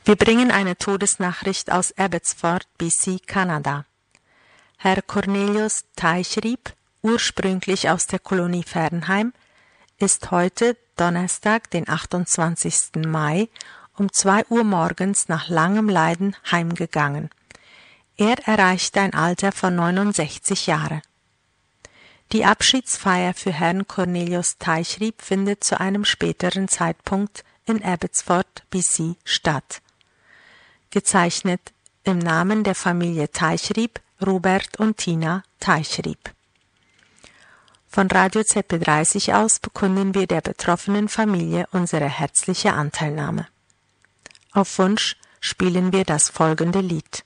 Wir bringen eine Todesnachricht aus Abbotsford, BC, Kanada. Herr Cornelius Teichriep, ursprünglich aus der Kolonie Fernheim, ist heute, Donnerstag, den 28. Mai, um 2 Uhr morgens nach langem Leiden heimgegangen. Er erreichte ein Alter von 69 Jahren. Die Abschiedsfeier für Herrn Cornelius Teichriep findet zu einem späteren Zeitpunkt in Abbotsford, BC, statt. Gezeichnet im Namen der Familie Teichriep, Robert und Tina Teichriep. Von Radio ZB30 aus bekunden wir der betroffenen Familie unsere herzliche Anteilnahme. Auf Wunsch spielen wir das folgende Lied.